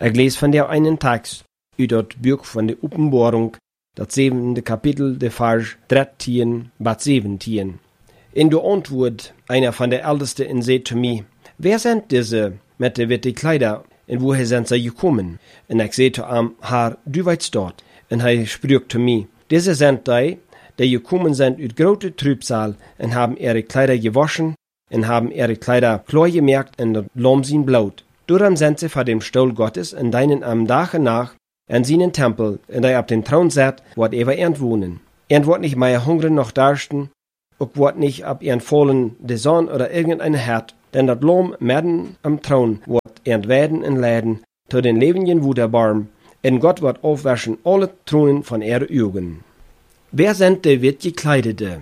Ich lese von der einen Text uit dat Buch von der Openbarung, das 7. Kapitel, der Vers 13 bis 17. In der Antwort einer von der Ältesten und sagt zu mir, wer sind diese mit den witten Kleider und woher sind sie gekommen? Und ich sagte ihm, Herr, du weißt dort. Und er sprach zu mir, diese sind die gekommen sind uit große Trübsal und haben ihre Kleider gewaschen und haben ihre Kleider klar gemerkt in das Lamm sein Blut. Darum sind sie vor dem Stuhl Gottes und deinen am Tage nach in seinen Tempel, und er ab den Thron sitzt, wird er wohnen. Er wird nicht mehr hungern noch darsten, auch wird nicht ab ihren Fallen der Sonne oder irgendein Herd, denn das Lamm mitten am Thron wird werden und leiden, zu den Lebenden Wunderbarm, und Gott wird aufwaschen alle Thronen von ihren Augen. Wer sind die wird gekleidete?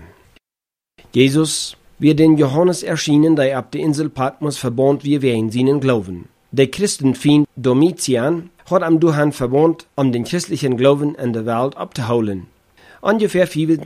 Jesus wird den Johannes erschienen, der ab der Insel Patmos verbond wie wir in seinen Glauben. Der Christenfeind Domitian hat am Duhan verbond, den christlichen Glauben in der Welt abzuholen. Ungefähr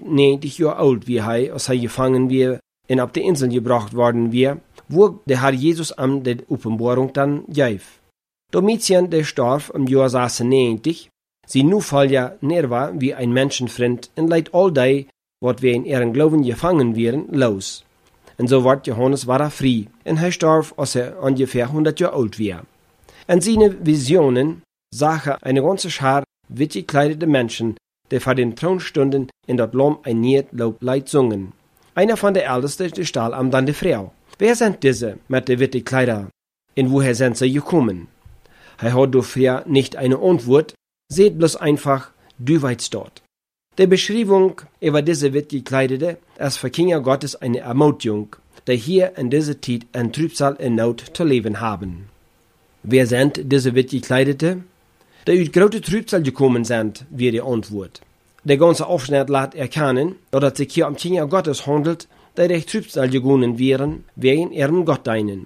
95 Jahre alt wie er, als er gefangen wird und auf die Insel gebracht worden wird, wo der Herr Jesus am der Offenbarung dann gab. Domitian, der starb im Jahr 96, sie nu Falja Nerva wie ein Menschenfreund und leidt all die, wat wir in ihren Glauben gefangen wären, los. Und so ward Johannes war frei, und er starb, als er ungefähr 100 Jahre alt war. In seinen Visionen sah er eine ganze Schar wit gekleidete Menschen, die vor den Thron stunden in dat Lamm ein Niedloblied sungen. Einer von der Ältesten, der stahl am dann die Frau. Wer sind diese mit den witten Kleider? Und woher sind sie gekommen? Er hat dafür nicht eine Antwort, seht bloß einfach, du weißt dort. Die Beschreibung über diese wit gekleidete ist für Kinder Gottes eine Ermutigung, die hier in dieser Zeit in Trübsal und Not zu leben haben. Wer sind diese wit gekleidete? Die uit große Trübsal gekommen sind, wie die Antwort. Der ganze Aufschnitt lässt erkennen, dass es sich hier um Kinder Gottes handelt, die durch Trübsal gegangen wären, wegen ihrem Gott dienen.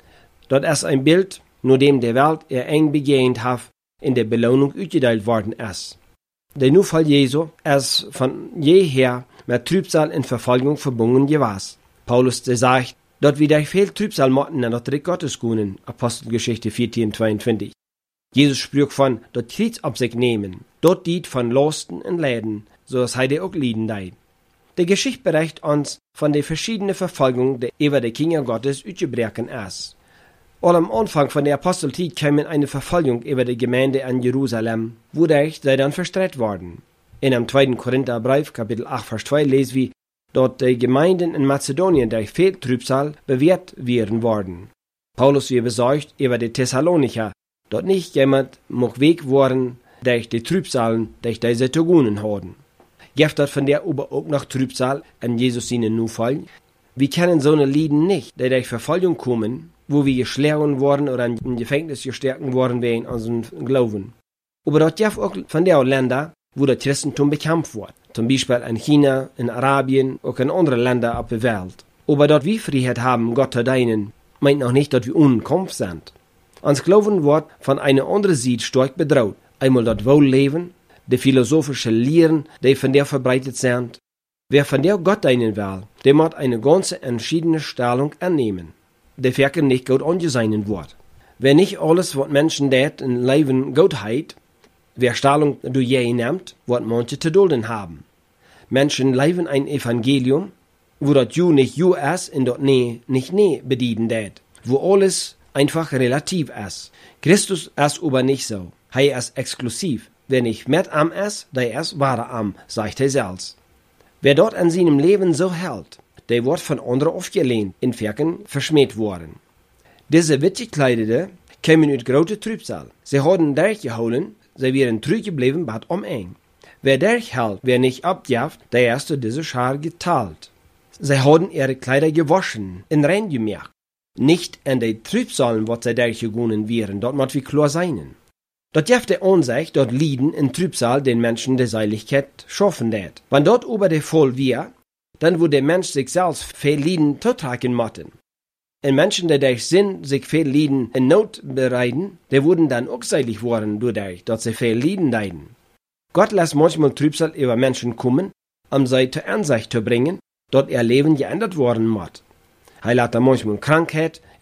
Das ist ein Bild, nur dem der Welt eng begehend hat, in der Belohnung uitgedeelt worden ist. Der Nufall Jesu ist von jeher mit Trübsal und Verfolgung verbunden gewesen. Paulus sagt, dass wir durch viel Trübsal mochten in das Reich Gottes gehen, Apostelgeschichte 14,22. Jesus sprach von, dort Krieg auf sich nehmen, dort diet von Lasten und Leiden, so als heide auch Lieden deit. Die Geschichte berichtet uns von der verschiedenen Verfolgung, die über die Kinder Gottes uitgebrochen ist. All am Anfang von der Apostelzeit kam eine Verfolgung über die Gemeinde in Jerusalem, wodurch sie dann verstreut worden. In dem 2. Korintherbrief, Kapitel 8, Vers 2, lesen wir, dort die Gemeinden in Mazedonien durch viel Trübsal bewährt werden worden. Paulus wird besorgt über die Thessalonicher, dort nicht jemand mag weg worden durch die Trübsalen, durch die sie zu tun hatten. Gibt dort von der aber auch noch Trübsal an Jesus seinen Nufall? Wir kennen so eine Lieden nicht, die durch Verfolgung kommen, wo wir geschlagen worden oder in Gefängnis gestärkt worden wegen unserem Glauben. Aber dort gibt auch von der Länder, wo das Christentum bekämpft wird. Zum Beispiel in China, in Arabien, auch in anderen Ländern auf der Welt. Aber dort wir Freiheit haben, Gott zu dienen, meint noch nicht, dass wir ohne Kampf sind. Uns Glauben wird von einer anderen Seite stark bedroht. Einmal das Wohlleben, die philosophische Lehren, die von der verbreitet sind. Wer von der Gott dienen will, der muss eine ganz entschiedene Stellung annehmen. Der Werke nicht gut angesehen wird. Wer nicht alles, was Menschen tät in Leben gut heit, wer Stellung du je nimmt, wird manche zu dulden haben. Menschen leben ein Evangelium, wo das Ju nicht Ju ist und das Nee nicht Nee bedienen tät, wo alles einfach relativ ist. Christus ist aber nicht so. Er ist exklusiv. Wer nicht mit am ist, der ist wahre am, sagt er selbst. Wer dort an seinem Leben so hält, der wird von anderen aufgelehnt, in Werken verschmäht worden. Diese wit gekleidete kämen uit große Trübsal. Sie haben durchgeholen, sie wären treu geblieben, bat eng. Wer durchhält, wer nicht abjaft, der ist zu dieser Schar geteilt. Sie haben ihre Kleider gewaschen, in rein gemerkt. Nicht in die Trübsalen, wat sie durchgegangen wären, dort muss wie klar sein. Dort jaft der Ansicht, dort Lieden in Trübsal den Menschen der Seiligkeit schaffen wird. Wenn dort über der Voll wir, dann wo der Mensch sich selbst viel Lieden zutragen mochten. Und Menschen, die durch Sinn sich viel Lieden in Not bereiten, die wurden dann auch seilig worden, dadurch, dass sie viel Lieden leiden. Gott lässt manchmal Trübsal über Menschen kommen, um sie zur Ansicht zu bringen, dass ihr Leben geändert worden muss. Er lässt da manchmal Krankheit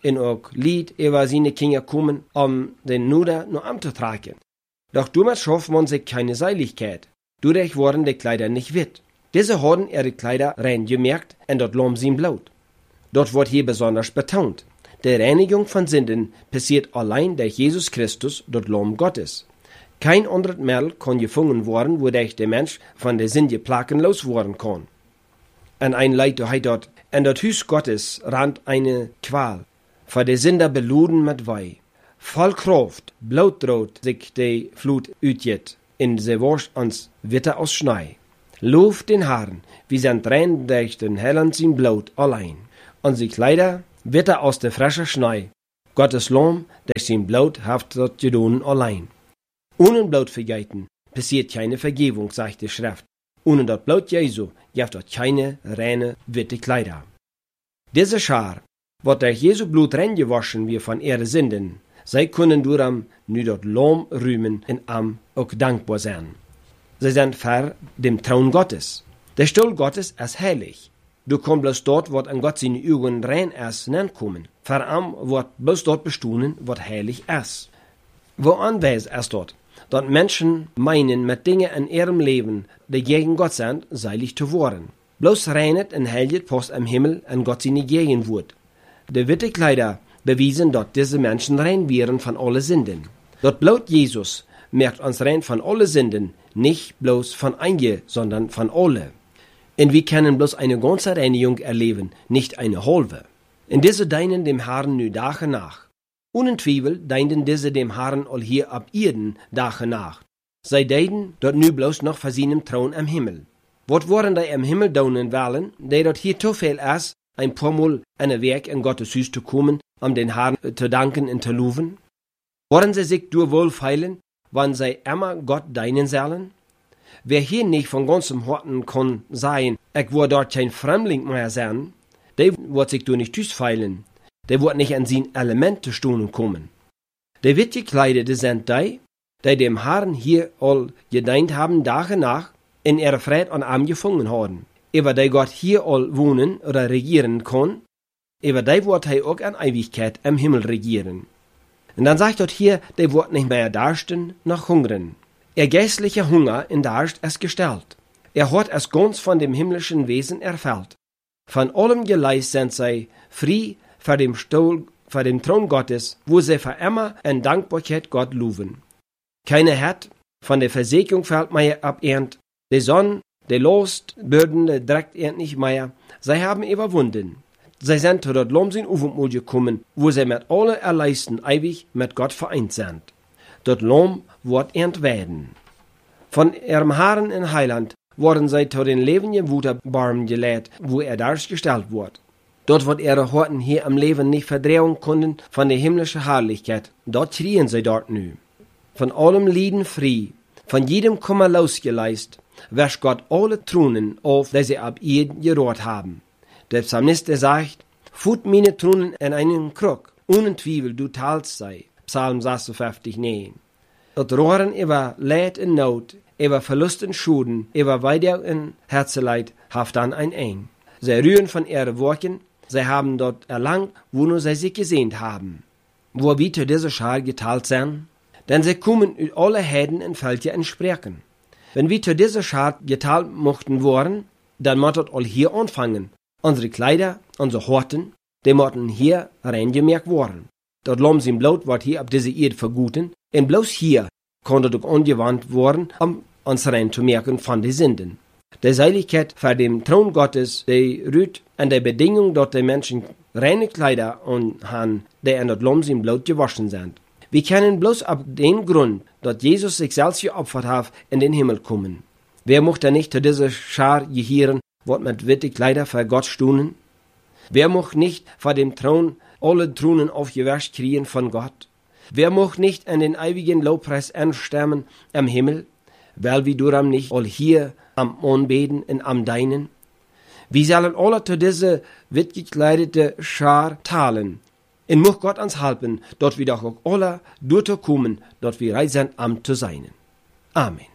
en ook Lied über seine Kinder kommen, den Nuder nur anzutragen. Doch damit schafft man sich keine Seiligkeit. Dadurch wurden die Kleider nicht wit. Diese haben ihre Kleider rein gemerkt und dort lohnt sie Blut. Dort wird hier besonders betont. Die Reinigung von Sünden passiert allein durch Jesus Christus, dort Lamm Gottes. Kein anderes Mittel kann gefunden werden, wodurch der Mensch von der Sünde plakenlos werden kann. Und ein Leid dort, und dort Hus Gottes rand eine Qual, vor der Sünder beluden mit Weih. Voll Kraft, blautrot sich die Flut utjet, in se Wurst ans Witter aus Schnee. Lof den Herrn, wie sein Tränen durch den hellen sein Blut allein. Und sie Kleider, Witter aus der frischen Schnee. Gottes Lamm, durch sein Blut haft dort gedun allein. Ohne Blut vergeiten, passiert keine Vergebung, sagt die Schrift. Ohne das Blut Jesu, gibt dort keine reine, witte Kleider. Diese Schar, wird durch Jesu Blut reingewaschen wie von ihren Sünden. Sie können duram nu dort Lamm rühmen und am auch dankbar sein. Sie sind vor dem Thron Gottes. Der Stuhl Gottes ist heilig. Du kommst bloß dort, wo an Gott seine Augen rein ist, kommen. Vor am wird bloß dort bestuhlen, was heilig ist. Wo anwesend ist dort? Dort Menschen meinen, mit Dingen in ihrem Leben, die gegen Gott sind, seilig zu werden. Bloß reinet und heiligt Post am Himmel an Gott seine Gegenwart. Die witte Kleider bewiesen, dass diese Menschen rein wären von allen Sünden. Dort Blut Jesus merkt uns rein von allen Sünden, nicht bloß von einige, sondern von alle. Und wir können bloß eine ganze Reinigung erleben, nicht eine halbe. Und diese deinen dem Herrn nu Tage nach. Ohne Zweifel deinen diese dem Herrn all hier ab Erden Tage nach. Sei deiden dort nu bloß noch vor seinem Thron am Himmel. Wat worden die am Himmel daunen wollen, die dort hier zu viel ist, ein paar Mal an ein Werk in Gottes Hus zu kommen, den Herrn zu danken und zu loben? Wollen sie sich durch wohlfeilen, wann sie immer Gott deinen sollen? Wer hier nicht von ganzem Herzen kann sein, ich will dort kein Fremdling mehr sein, der wird sich durch nicht feilen, der wird nicht an sein Element zu stunden kommen. Der wird gekleidete sind die dem Herrn hier all gedient haben, Tage nach, in ihrer Fried und Arm gefangen haben. Über die Gott hier all wohnen oder regieren kann, über die wird er auch an Ewigkeit im Himmel regieren. Und dann sagt dort hier, der wird nicht mehr darsten noch hungern. Ihr geistlicher Hunger in Darst ist gestellt. Er hat es ganz von dem himmlischen Wesen erfüllt. Von allem Geleis sind sie frei vor dem Stuhl, vor dem Thron Gottes, wo sie für immer in Dankbarkeit Gott loben. Keine hat von der Versägung fällt mehr abernt, die Sonne, die Lust, Bürden, der Dreck ernt nicht mehr. Sie haben überwunden. Sie sind zu dort Lomsin Ufenmul gekommen, wo sie mit alle Erleisten ewig mit Gott vereint sind. Dort Lom wird ernt werden. Von ihrem Herrn in Heiland wurden sie zu den lebenden Wuterbarmen gelehrt, wo dargestellt wird. Dort wird ihre Horten hier am Leben nicht verdrehen können von der himmlischen Herrlichkeit. Dort schrien sie dort nu. Von allem Lieden frei, von jedem Kummer losgeleist, wäscht Gott alle Trunen auf, die sie ab ihr gerührt haben. Der Psalmist sagt, fut meine Trunen in einen Krug, ohne Zweifel du talst sei. Psalm 56, 9. Dort rohren über Leid und Not, über Verlust und Schuden, über Weider und Herzeleid, haft dann ein. Sie rühren von ihren Worten, sie haben dort erlangt, wo nur sie sich gesehnt haben. Wo wir zu dieser Schar geteilt sind? Denn sie kommen über alle Heden und Völker und Sprachen. Wenn wir zu dieser Schar geteilt mochten worden, dann mottet all hier anfangen. Unsere Kleider, unsere Horten, die mochten hier reingemerkt worden. Dort Loms im Blut wird hier ab dieser Erde verguten, und bloß hier konnte doch angewandt worden, uns rein zu merken von den Sünden. Der Seiligkeit vor dem Thron Gottes, die rührt an der Bedingung, dass die Menschen reine Kleider haben, die an dort Loms im Blut gewaschen sind. Wir können bloß ab dem Grund, dass Jesus sich selbst geopfert hat, in den Himmel kommen. Wer mochte nicht zu dieser Schar gehören, wird mit witte Kleider vor Gott stuhlen? Wer mocht nicht vor dem Thron alle Thronen aufgewäscht kriegen von Gott? Wer mocht nicht an den ewigen Lobpreis anstammen am Himmel? Weil wir duram nicht all hier am Anbeten und am Deinen? Wir sollen alle zu dieser witt gekleidete Schar teilen. Und muss Gott uns helfen, dort wir doch auch alle durchkommen, dort wir reisen am zu sein. Amen.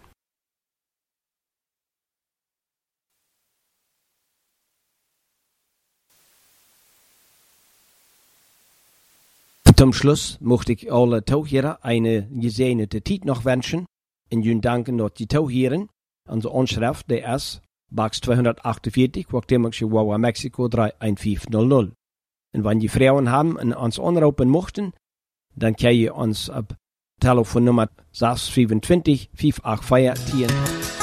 Zum Schluss möchte ich alle Tauchhörer eine gesegnete Zeit noch wünschen. Und Ihnen danken, dass die Tauchhören unsere Anschrift, der ist Box 248, Guatemala, Chihuahua, Mexiko 31500. Und wenn die Frauen haben und uns anrufen möchten, dann können Sie uns auf Telefonnummer 625 584 10